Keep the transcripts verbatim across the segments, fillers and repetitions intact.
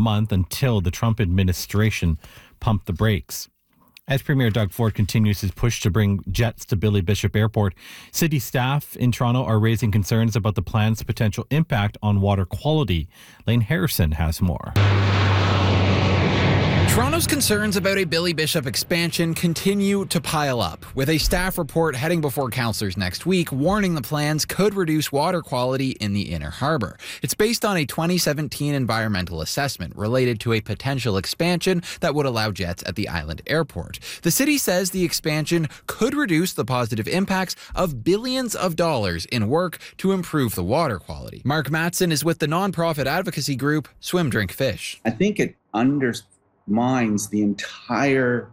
month until the Trump administration pumped the brakes. As Premier Doug Ford continues his push to bring jets to Billy Bishop Airport, city staff in Toronto are raising concerns about the plan's potential impact on water quality. Lane Harrison has more. Toronto's concerns about a Billy Bishop expansion continue to pile up, with a staff report heading before councillors next week warning the plans could reduce water quality in the Inner Harbour. It's based on a twenty seventeen environmental assessment related to a potential expansion that would allow jets at the island airport. The city says the expansion could reduce the positive impacts of billions of dollars in work to improve the water quality. Mark Matson is with the nonprofit advocacy group Swim Drink Fish. I think it understands minds the entire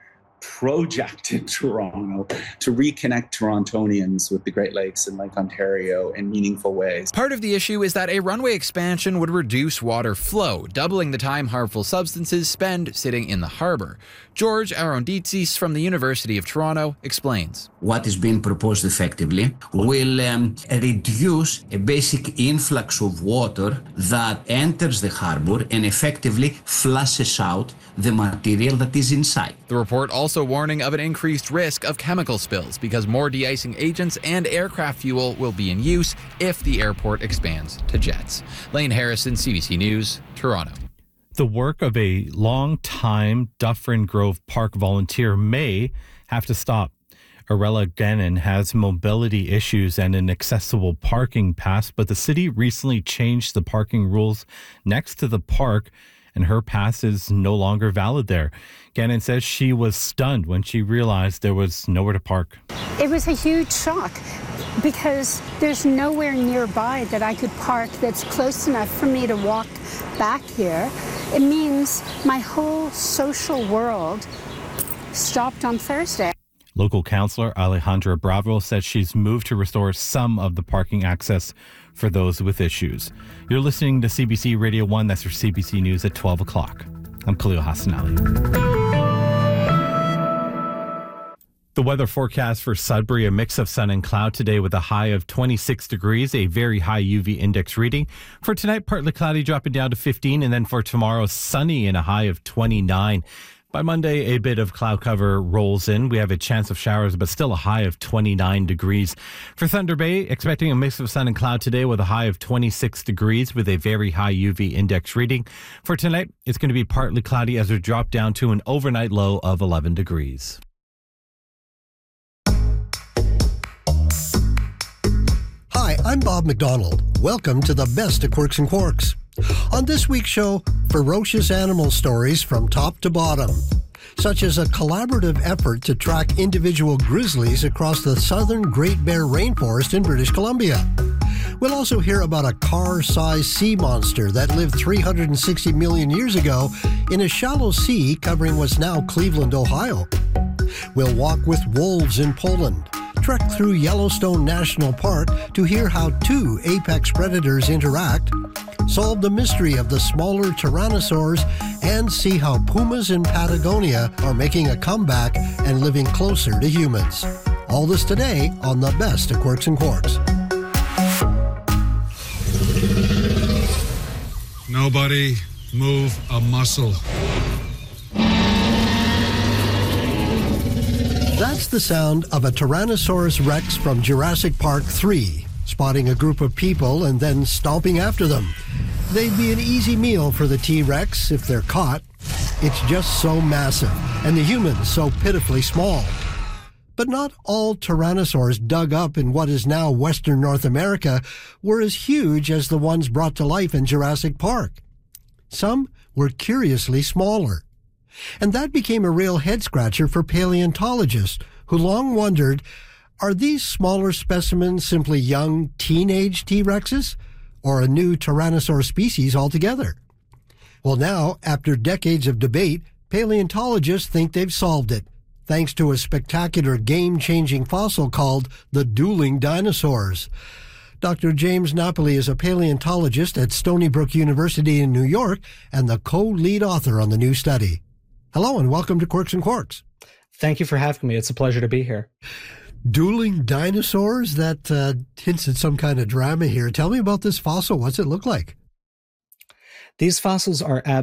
project in Toronto to reconnect Torontonians with the Great Lakes and Lake Ontario in meaningful ways. Part of the issue is that a runway expansion would reduce water flow, doubling the time harmful substances spend sitting in the harbour. George Aronditsis from the University of Toronto explains. What is being proposed effectively will um, reduce a basic influx of water that enters the harbour and effectively flushes out the material that is inside. The report also warning of an increased risk of chemical spills because more de-icing agents and aircraft fuel will be in use if the airport expands to jets. Lane Harrison, C B C News, Toronto. The work of a long-time Dufferin Grove Park volunteer may have to stop. Arella Gannon has mobility issues and an accessible parking pass, but the city recently changed the parking rules next to the park, and her pass is no longer valid there. Gannon says she was stunned when she realized there was nowhere to park. It was a huge shock because there's nowhere nearby that I could park that's close enough for me to walk back here. It means my whole social world stopped on Thursday. Local councillor Alejandra Bravo says she's moved to restore some of the parking access for those with issues. You're listening to C B C Radio one. That's for C B C News at twelve o'clock. I'm Khalil Hassan Ali. The weather forecast for Sudbury, a mix of sun and cloud today with a high of twenty-six degrees, a very high U V index reading. For tonight, partly cloudy, dropping down to fifteen, and then for tomorrow, sunny and a high of twenty-nine. By Monday, a bit of cloud cover rolls in. We have a chance of showers, but still a high of twenty-nine degrees. For Thunder Bay, expecting a mix of sun and cloud today with a high of twenty-six degrees with a very high U V index reading. For tonight, it's going to be partly cloudy as we drop down to an overnight low of eleven degrees. Hi, I'm Bob McDonald. Welcome to the best of Quirks and Quarks. On this week's show, ferocious animal stories from top to bottom, such as a collaborative effort to track individual grizzlies across the southern Great Bear Rainforest in British Columbia. We'll also hear about a car-sized sea monster that lived three hundred sixty million years ago in a shallow sea covering what's now Cleveland, Ohio. We'll walk with wolves in Poland, trek through Yellowstone National Park to hear how two apex predators interact, solve the mystery of the smaller tyrannosaurs, and see how pumas in Patagonia are making a comeback and living closer to humans. All this today on the best of Quirks and Quarks. Nobody move a muscle. That's the sound of a Tyrannosaurus Rex from Jurassic Park three, spotting a group of people and then stomping after them. They'd be an easy meal for the T-Rex if they're caught. It's just so massive, and the humans so pitifully small. But not all tyrannosaurs dug up in what is now Western North America were as huge as the ones brought to life in Jurassic Park. Some were curiously smaller. And that became a real head-scratcher for paleontologists, who long wondered, are these smaller specimens simply young teenage T-Rexes, or a new tyrannosaur species altogether? Well, now, after decades of debate, paleontologists think they've solved it, thanks to a spectacular game-changing fossil called the dueling dinosaurs. Doctor James Napoli is a paleontologist at Stony Brook University in New York and the co-lead author on the new study. Hello and welcome to Quirks and Quarks. Thank you for having me. It's a pleasure to be here. Dueling dinosaurs? That uh, hints at some kind of drama here. Tell me about this fossil. What's it look like? These fossils are absolutely